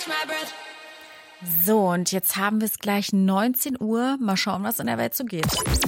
So, und jetzt haben wir es gleich 19 Uhr. Mal schauen, was in der Welt so geht.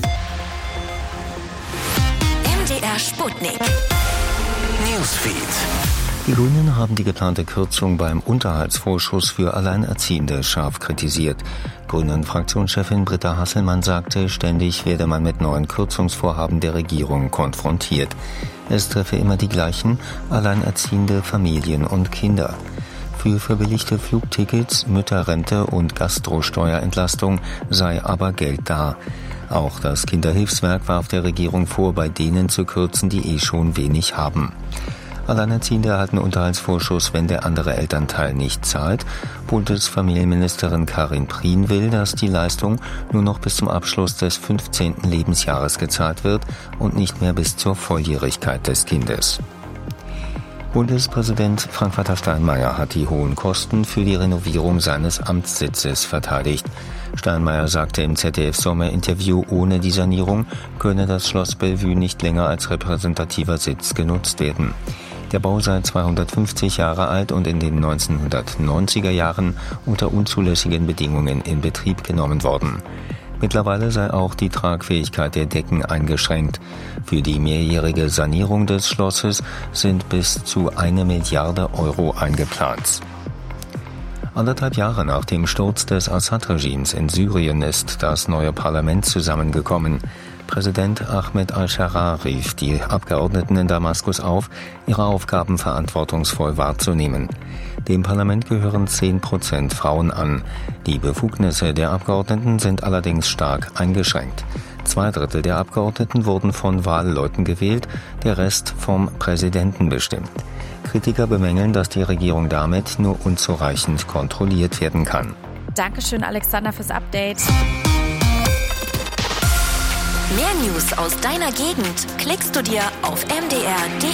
MDR Sputnik. Newsfeed. Die Grünen haben die geplante Kürzung beim Unterhaltsvorschuss für Alleinerziehende scharf kritisiert. Grünen-Fraktionschefin Britta Hasselmann sagte, ständig werde man mit neuen Kürzungsvorhaben der Regierung konfrontiert. Es treffe immer die gleichen, alleinerziehende Familien und Kinder. Für verbilligte Flugtickets, Mütterrente und Gastrosteuerentlastung sei aber Geld da. Auch das Kinderhilfswerk warf der Regierung vor, bei denen zu kürzen, die schon wenig haben. Alleinerziehende erhalten Unterhaltsvorschuss, wenn der andere Elternteil nicht zahlt. Bundesfamilienministerin Karin Prien will, dass die Leistung nur noch bis zum Abschluss des 15. Lebensjahres gezahlt wird und nicht mehr bis zur Volljährigkeit des Kindes. Bundespräsident Frank-Walter Steinmeier hat die hohen Kosten für die Renovierung seines Amtssitzes verteidigt. Steinmeier sagte im ZDF-Sommerinterview, ohne die Sanierung könne das Schloss Bellevue nicht länger als repräsentativer Sitz genutzt werden. Der Bau sei 250 Jahre alt und in den 1990er Jahren unter unzulässigen Bedingungen in Betrieb genommen worden. Mittlerweile sei auch die Tragfähigkeit der Decken eingeschränkt. Für die mehrjährige Sanierung des Schlosses sind bis zu 1 Milliarde Euro eingeplant. 1,5 Jahre nach dem Sturz des Assad-Regimes in Syrien ist das neue Parlament zusammengekommen. Präsident Ahmed al-Sharaa rief die Abgeordneten in Damaskus auf, ihre Aufgaben verantwortungsvoll wahrzunehmen. Dem Parlament gehören 10% Frauen an. Die Befugnisse der Abgeordneten sind allerdings stark eingeschränkt. 2/3 der Abgeordneten wurden von Wahlleuten gewählt, der Rest vom Präsidenten bestimmt. Kritiker bemängeln, dass die Regierung damit nur unzureichend kontrolliert werden kann. Dankeschön, Alexander, fürs Update. Mehr News aus deiner Gegend klickst du dir auf mdr.de.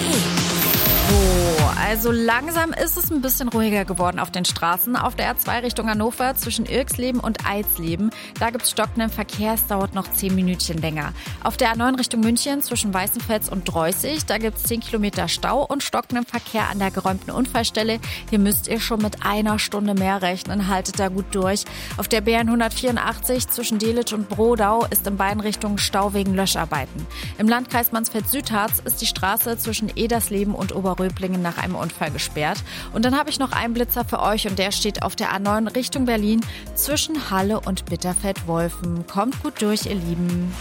Also langsam ist es ein bisschen ruhiger geworden auf den Straßen. Auf der R2 Richtung Hannover zwischen Irxleben und Eisleben, da gibt es stockenden Verkehr, es dauert noch 10 Minütchen länger. Auf der A9 Richtung München zwischen Weißenfels und Dreußig, da gibt es 10 Kilometer Stau und stockenden Verkehr an der geräumten Unfallstelle. Hier müsst ihr schon mit 1 Stunde mehr rechnen, haltet da gut durch. Auf der BN 184 zwischen Delitzsch und Brodau ist in beiden Richtungen Stau wegen Löscharbeiten. Im Landkreis Mansfeld-Südharz ist die Straße zwischen Edersleben und Oberröblingen nach einem Unfall gesperrt. Und dann habe ich noch einen Blitzer für euch und der steht auf der A9 Richtung Berlin zwischen Halle und Bitterfeld-Wolfen. Kommt gut durch, ihr Lieben.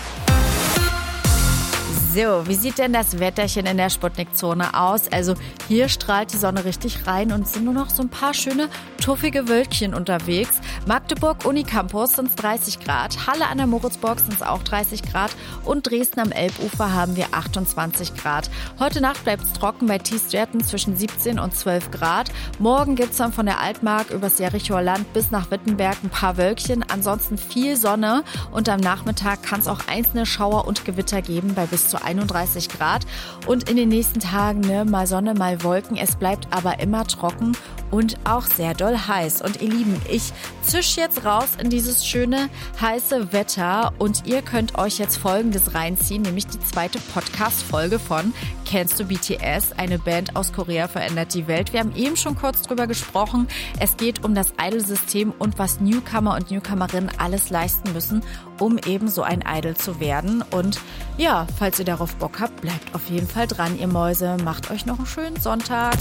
So, wie sieht denn das Wetterchen in der Sputnik-Zone aus? Also hier strahlt die Sonne richtig rein und es sind nur noch so ein paar schöne, tuffige Wölkchen unterwegs. Magdeburg Unicampus sind es 30 Grad, Halle an der Moritzburg sind es auch 30 Grad und Dresden am Elbufer haben wir 28 Grad. Heute Nacht bleibt es trocken bei Tiefstwerten zwischen 17 und 12 Grad. Morgen gibt es dann von der Altmark übers Jerichoer Land bis nach Wittenberg ein paar Wölkchen. Ansonsten viel Sonne und am Nachmittag kann es auch einzelne Schauer und Gewitter geben bei bis zu 31 Grad. Und in den nächsten Tagen mal Sonne, mal Wolken. Es bleibt aber immer trocken und auch sehr doll heiß. Und ihr Lieben, ich zisch jetzt raus in dieses schöne, heiße Wetter und ihr könnt euch jetzt Folgendes reinziehen, nämlich die 2. Podcast-Folge von Kennst du BTS? Eine Band aus Korea verändert die Welt. Wir haben eben schon kurz drüber gesprochen. Es geht um das Idol-System und was Newcomer und Newcomerinnen alles leisten müssen, um eben so ein Idol zu werden. Und ja, falls ihr darauf Bock habt, bleibt auf jeden Fall dran, ihr Mäuse. Macht euch noch einen schönen Sonntag.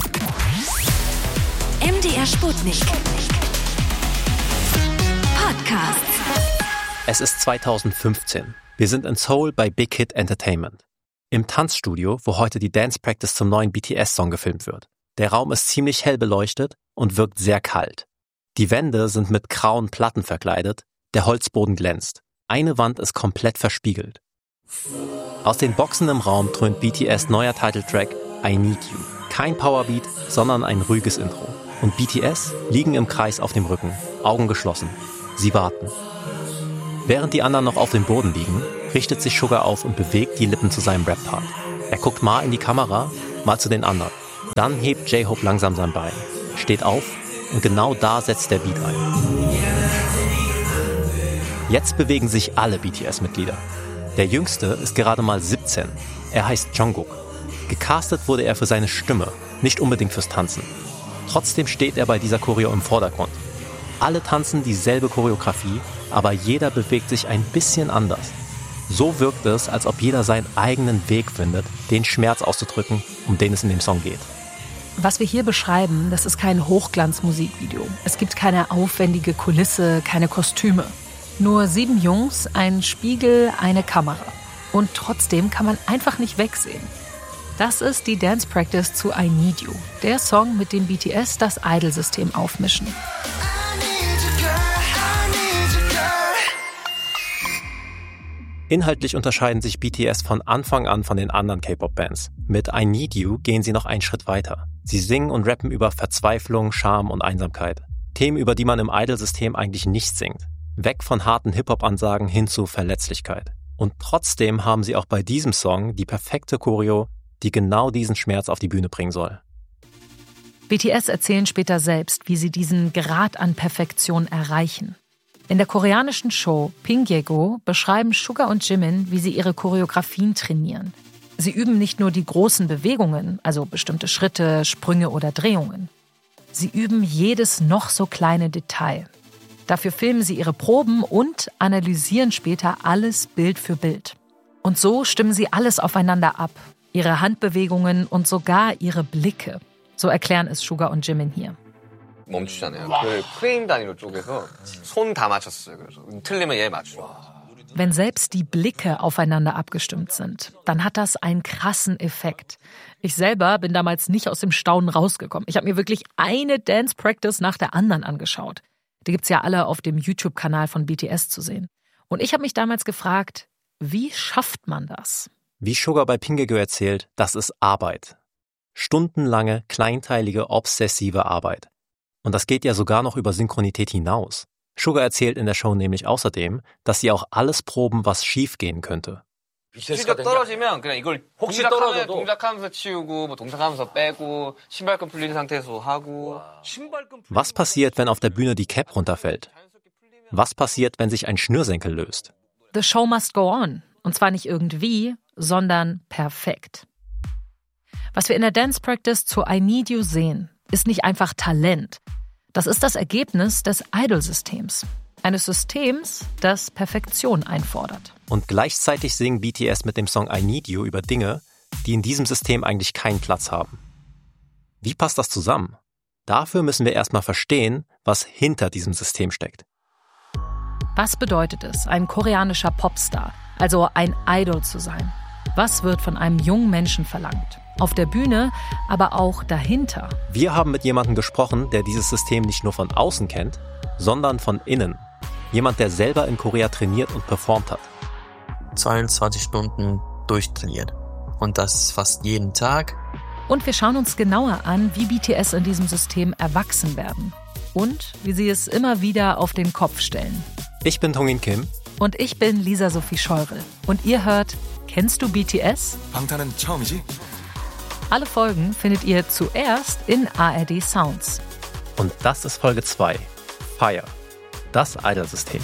MDR Sputnik. Podcast. Es ist 2015. Wir sind in Seoul bei Big Hit Entertainment. Im Tanzstudio, wo heute die Dance Practice zum neuen BTS-Song gefilmt wird. Der Raum ist ziemlich hell beleuchtet und wirkt sehr kalt. Die Wände sind mit grauen Platten verkleidet, der Holzboden glänzt. Eine Wand ist komplett verspiegelt. Aus den Boxen im Raum dröhnt BTS neuer Titeltrack I Need You. Kein Powerbeat, sondern ein ruhiges Intro. Und BTS liegen im Kreis auf dem Rücken, Augen geschlossen. Sie warten. Während die anderen noch auf dem Boden liegen, richtet sich Suga auf und bewegt die Lippen zu seinem Rap-Part. Er guckt mal in die Kamera, mal zu den anderen. Dann hebt J-Hope langsam sein Bein, steht auf und genau da setzt der Beat ein. Jetzt bewegen sich alle BTS-Mitglieder. Der Jüngste ist gerade mal 17. Er heißt Jungkook. Gecastet wurde er für seine Stimme, nicht unbedingt fürs Tanzen. Trotzdem steht er bei dieser Choreo im Vordergrund. Alle tanzen dieselbe Choreografie, aber jeder bewegt sich ein bisschen anders. So wirkt es, als ob jeder seinen eigenen Weg findet, den Schmerz auszudrücken, um den es in dem Song geht. Was wir hier beschreiben, das ist kein Hochglanzmusikvideo. Es gibt keine aufwendige Kulisse, keine Kostüme. Nur 7 Jungs, ein Spiegel, eine Kamera. Und trotzdem kann man einfach nicht wegsehen. Das ist die Dance Practice zu I Need You, der Song, mit dem BTS das Idol-System aufmischen. Inhaltlich unterscheiden sich BTS von Anfang an von den anderen K-Pop-Bands. Mit I Need You gehen sie noch einen Schritt weiter. Sie singen und rappen über Verzweiflung, Scham und Einsamkeit. Themen, über die man im Idol-System eigentlich nicht singt. Weg von harten Hip-Hop-Ansagen hin zu Verletzlichkeit. Und trotzdem haben sie auch bei diesem Song die perfekte Choreo, die genau diesen Schmerz auf die Bühne bringen soll. BTS erzählen später selbst, wie sie diesen Grad an Perfektion erreichen. In der koreanischen Show Pingyego beschreiben Suga und Jimin, wie sie ihre Choreografien trainieren. Sie üben nicht nur die großen Bewegungen, also bestimmte Schritte, Sprünge oder Drehungen. Sie üben jedes noch so kleine Detail. Dafür filmen sie ihre Proben und analysieren später alles Bild für Bild. Und so stimmen sie alles aufeinander ab. Ihre Handbewegungen und sogar ihre Blicke. So erklären es Suga und Jimin hier. 멈추잖아요. 그걸 프레임 단위로 쪼개서 손 다 맞췄어요. 그래서 틀리면 얘 맞추고. Wenn selbst die Blicke aufeinander abgestimmt sind, dann hat das einen krassen Effekt. Ich selber bin damals nicht aus dem Staunen rausgekommen. Ich habe mir wirklich eine Dance Practice nach der anderen angeschaut. Die gibt's ja alle auf dem YouTube-Kanal von BTS zu sehen. Und ich habe mich damals gefragt, wie schafft man das? Wie Suga bei Pingyego erzählt, das ist Arbeit. Stundenlange, kleinteilige, obsessive Arbeit. Und das geht ja sogar noch über Synchronität hinaus. Suga erzählt in der Show nämlich außerdem, dass sie auch alles proben, was schief gehen könnte. 실적 떨어지면 그냥 이걸 동작하면서 치우고 동작하면서 빼고 신발끈 풀린 상태에서 하고. Was passiert, wenn auf der Bühne die Cap runterfällt? Was passiert, wenn sich ein Schnürsenkel löst? The show must go on. Und zwar nicht irgendwie, sondern perfekt. Was wir in der Dance Practice zu I Need You sehen, ist nicht einfach Talent. Das ist das Ergebnis des Idol-Systems. Eines Systems, das Perfektion einfordert. Und gleichzeitig singen BTS mit dem Song I Need You über Dinge, die in diesem System eigentlich keinen Platz haben. Wie passt das zusammen? Dafür müssen wir erstmal verstehen, was hinter diesem System steckt. Was bedeutet es, ein koreanischer Popstar, also ein Idol zu sein? Was wird von einem jungen Menschen verlangt? Auf der Bühne, aber auch dahinter. Wir haben mit jemandem gesprochen, der dieses System nicht nur von außen kennt, sondern von innen. Jemand, der selber in Korea trainiert und performt hat. 22 Stunden durchtrainiert. Und das fast jeden Tag. Und wir schauen uns genauer an, wie BTS in diesem System erwachsen werden. Und wie sie es immer wieder auf den Kopf stellen. Ich bin Tongin Kim. Und ich bin Lisa Sophie Scheurel. Und ihr hört, kennst du BTS? 방탄은 처음이지? Alle Folgen findet ihr zuerst in ARD Sounds. Und das ist Folge 2. Fire. Das Idol-System.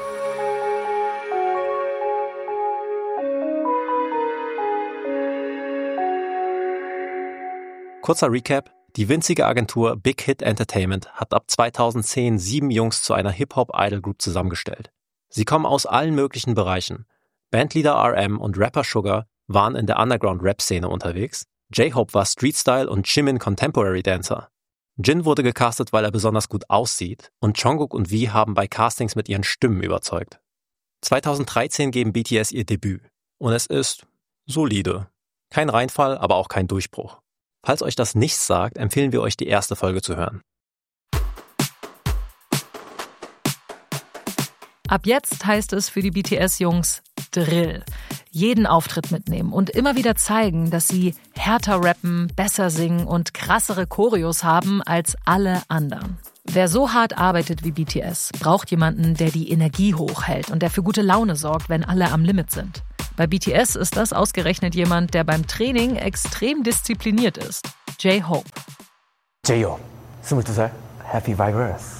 Kurzer Recap. Die winzige Agentur Big Hit Entertainment hat ab 2010 7 Jungs zu einer Hip-Hop-Idol-Group zusammengestellt. Sie kommen aus allen möglichen Bereichen. Bandleader RM und Rapper Sugar waren in der Underground-Rap-Szene unterwegs. J-Hope war Street-Style und Jimin Contemporary Dancer. Jin wurde gecastet, weil er besonders gut aussieht, und Jungkook und V haben bei Castings mit ihren Stimmen überzeugt. 2013 geben BTS ihr Debüt. Und es ist solide. Kein Reinfall, aber auch kein Durchbruch. Falls euch das nichts sagt, empfehlen wir euch, die erste Folge zu hören. Ab jetzt heißt es für die BTS-Jungs Drill. Jeden Auftritt mitnehmen und immer wieder zeigen, dass sie härter rappen, besser singen und krassere Choreos haben als alle anderen. Wer so hart arbeitet wie BTS, braucht jemanden, der die Energie hochhält und der für gute Laune sorgt, wenn alle am Limit sind. Bei BTS ist das ausgerechnet jemand, der beim Training extrem diszipliniert ist. J-Hope. J-Hope, 22살, Happy Vibes.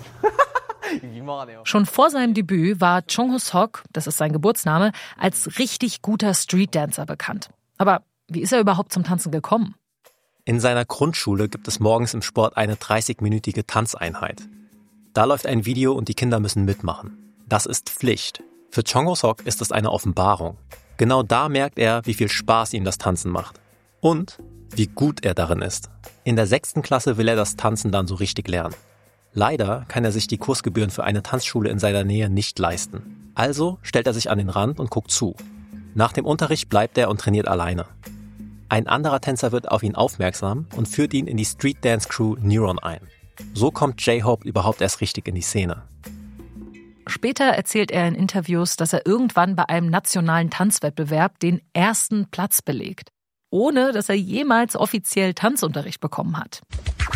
Schon vor seinem Debüt war Chung Ho-sok, das ist sein Geburtsname, als richtig guter Streetdancer bekannt. Aber wie ist er überhaupt zum Tanzen gekommen? In seiner Grundschule gibt es morgens im Sport eine 30-minütige Tanzeinheit. Da läuft ein Video und die Kinder müssen mitmachen. Das ist Pflicht. Für Chung Ho-sok ist es eine Offenbarung. Genau da merkt er, wie viel Spaß ihm das Tanzen macht. Und wie gut er darin ist. In der 6. Klasse will er das Tanzen dann so richtig lernen. Leider kann er sich die Kursgebühren für eine Tanzschule in seiner Nähe nicht leisten. Also stellt er sich an den Rand und guckt zu. Nach dem Unterricht bleibt er und trainiert alleine. Ein anderer Tänzer wird auf ihn aufmerksam und führt ihn in die Street Dance Crew Neuron ein. So kommt J-Hope überhaupt erst richtig in die Szene. Später erzählt er in Interviews, dass er irgendwann bei einem nationalen Tanzwettbewerb den 1. Platz belegt, ohne dass er jemals offiziell Tanzunterricht bekommen hat.